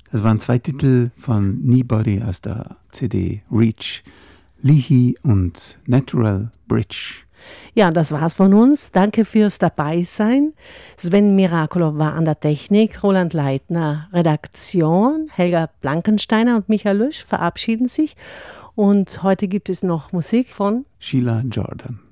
Das waren 2 Titel von Nobody aus der CD Reach, Leahy und Natural Bridge. Ja, das war's von uns. Danke fürs Dabeisein. Sven Miraculo war an der Technik, Roland Leitner Redaktion, Helga Blankensteiner und Michael Lüsch verabschieden sich. Und heute gibt es noch Musik von Sheila Jordan.